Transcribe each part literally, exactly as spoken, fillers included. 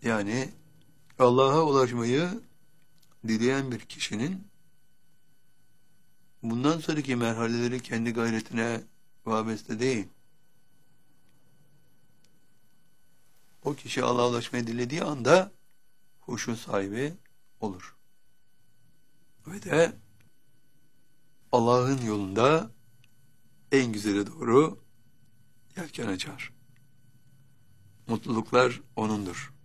Yani Allah'a ulaşmayı dileyen bir kişinin bundan sonraki merhaleleri kendi gayretine vabeste değil. O kişi Allah'a ulaşmayı dilediği anda huşu sahibi olur. Ve de Allah'ın yolunda en güzele doğru yelken açar. Mutluluklar O'nundur.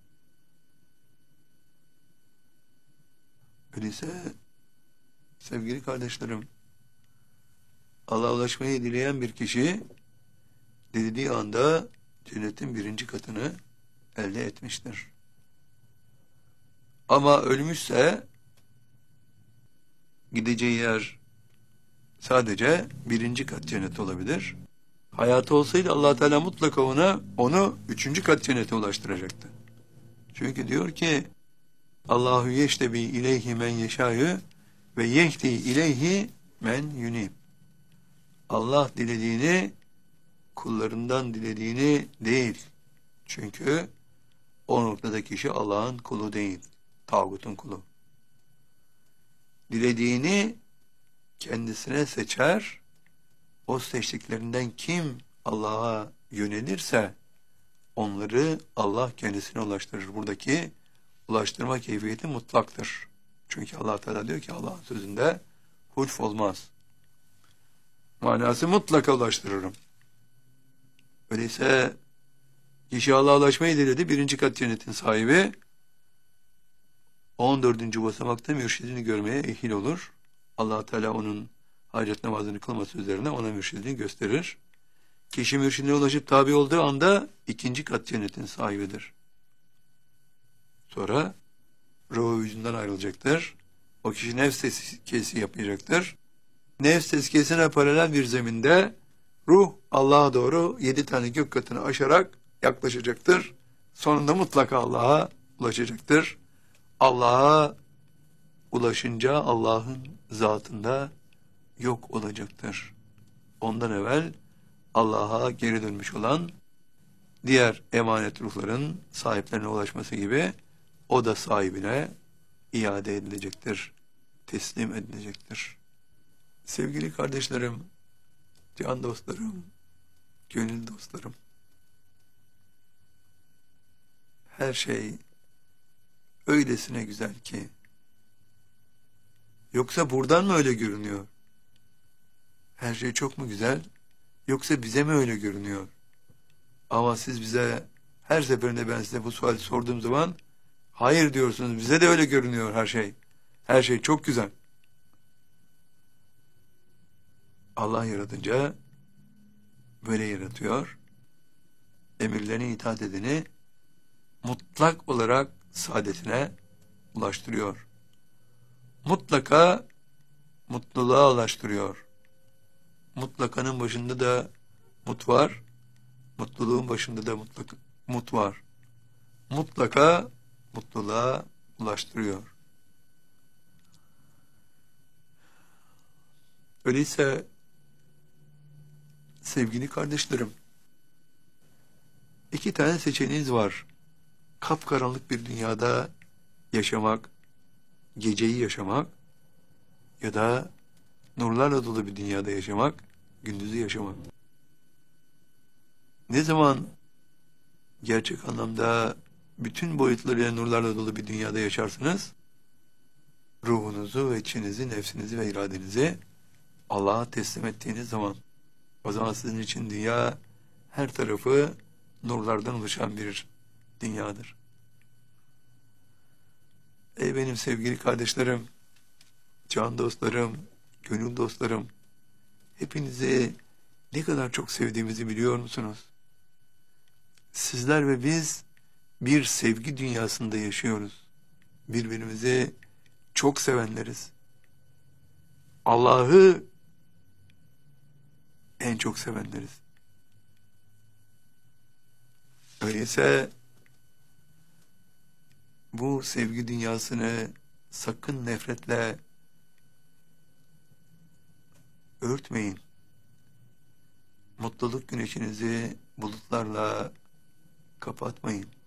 Öyleyse sevgili kardeşlerim, Allah'a ulaşmayı dileyen bir kişi dilediği anda cennetin birinci katını elde etmiştir. Ama ölmüşse gideceği yer sadece birinci kat cennet olabilir. Hayatı olsaydı Allah Teala mutlaka ona onu üçüncü kat cennete ulaştıracaktı. Çünkü diyor ki Allahu yeştebi ileyhi men yeşâ'yü ve yehdi ileyhi men yunib. Allah dilediğini kullarından dilediğini değil. Çünkü o noktada kişi Allah'ın kulu değil, tağutun kulu. Dilediğini kendisine seçer, o seçtiklerinden kim Allah'a yönelirse onları Allah kendisine ulaştırır. Buradaki ulaştırma keyfiyeti mutlaktır. Çünkü Allah Teala diyor ki Allah'ın sözünde hulf olmaz. Manası mutlaka ulaştırırım. Öyleyse kişi Allah'a ulaşmayı diledi. Birinci kat cennetin sahibi on dördüncü basamakta mürşidini görmeye ehil olur. Allah Teala onun hacet namazını kılması üzerine ona mürşidini gösterir. Kişi mürşidine ulaşıp tabi olduğu anda ikinci kat cennetin sahibidir. Sonra ruhu yüzünden ayrılacaktır. O kişi nefs tezkiyesi yapacaktır. Nefs tezkiyesine paralel bir zeminde ruh Allah'a doğru yedi tane gök katını aşarak yaklaşacaktır. Sonunda mutlaka Allah'a ulaşacaktır. Allah'a ulaşınca Allah'ın zatında yok olacaktır. Ondan evvel Allah'a geri dönmüş olan diğer emanet ruhların sahiplerine ulaşması gibi o da sahibine iade edilecektir, teslim edilecektir. Sevgili kardeşlerim, can dostlarım, gönül dostlarım, her şey öylesine güzel ki, yoksa buradan mı öyle görünüyor? Her şey çok mu güzel, yoksa bize mi öyle görünüyor? Ama siz bize, her seferinde ben size bu suali sorduğum zaman, hayır diyorsunuz, bize de öyle görünüyor her şey. Her şey çok güzel. Allah yaratınca böyle yaratıyor. Emirlerine itaat edeni mutlak olarak saadetine ulaştırıyor. Mutlaka mutluluğa ulaştırıyor. Mutlakanın başında da mut var. Mutluluğun başında da mutlak, mut var. Mutlaka mutluluğa ulaştırıyor. Öyleyse sevgili kardeşlerim, iki tane seçeneğiniz var. Kapkaranlık bir dünyada yaşamak, geceyi yaşamak ya da nurlarla dolu bir dünyada yaşamak, gündüzü yaşamak. Ne zaman gerçek anlamda bütün boyutlarıyla nurlarla dolu bir dünyada yaşarsınız, ruhunuzu ve içinizi, nefsinizi ve iradenizi Allah'a teslim ettiğiniz zaman, o zaman sizin için dünya her tarafı nurlardan oluşan bir dünyadır. Ey benim sevgili kardeşlerim, can dostlarım, gönül dostlarım, hepinizi ne kadar çok sevdiğimizi biliyor musunuz? Sizler ve biz bir sevgi dünyasında yaşıyoruz. Birbirimizi çok sevenleriz. Allah'ı en çok sevenleriz. Öyleyse bu sevgi dünyasını sakın nefretle örtmeyin. Mutluluk güneşinizi bulutlarla kapatmayın.